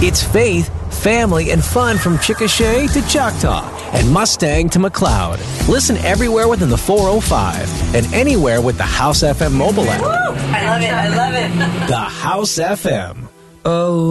It's faith, family, and fun from Chickasha to Choctaw and Mustang to McLeod. Listen everywhere within the 405 and anywhere with the House FM mobile app. Woo! I love it. The House FM. Oh.